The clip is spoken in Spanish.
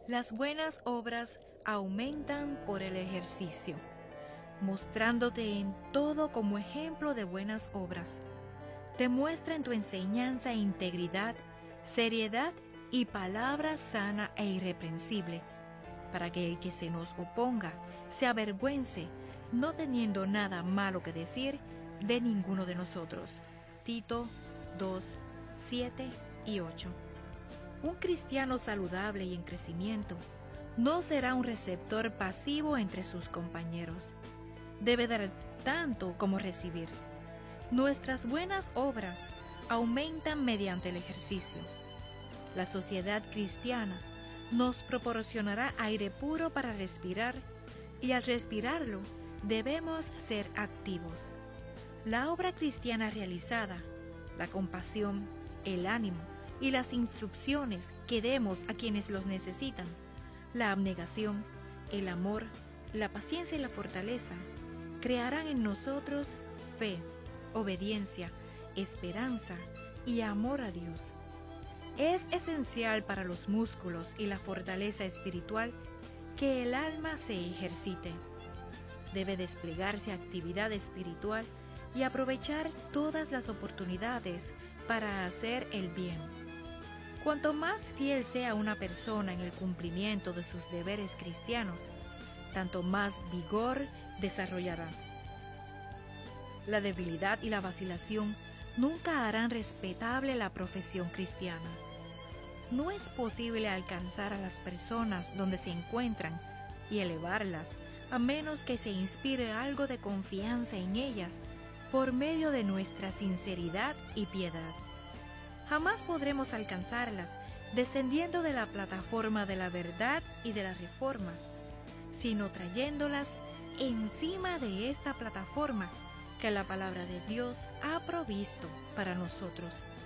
Las buenas obras aumentan por el ejercicio, mostrándote en todo como ejemplo de buenas obras. Demuestra en tu enseñanza integridad, seriedad y palabra sana e irreprensible, para que el que se nos oponga se avergüence, no teniendo nada malo que decir de ninguno de nosotros. Tito 2, 7 y 8. Un cristiano saludable y en crecimiento no será un receptor pasivo entre sus compañeros. Debe dar tanto como recibir. Nuestras buenas obras aumentan mediante el ejercicio. La sociedad cristiana nos proporcionará aire puro para respirar y al respirarlo debemos ser activos. La obra cristiana realizada, la compasión, el ánimo y las instrucciones que demos a quienes los necesitan, la abnegación, el amor, la paciencia y la fortaleza, crearán en nosotros fe, obediencia, esperanza y amor a Dios. Es esencial para los músculos y la fortaleza espiritual que el alma se ejercite. Debe desplegarse actividad espiritual y aprovechar todas las oportunidades para hacer el bien. Cuanto más fiel sea una persona en el cumplimiento de sus deberes cristianos, tanto más vigor desarrollará. La debilidad y la vacilación nunca harán respetable la profesión cristiana. No es posible alcanzar a las personas donde se encuentran y elevarlas a menos que se inspire algo de confianza en ellas por medio de nuestra sinceridad y piedad. Jamás podremos alcanzarlas descendiendo de la plataforma de la verdad y de la reforma, sino trayéndolas encima de esta plataforma que la palabra de Dios ha provisto para nosotros.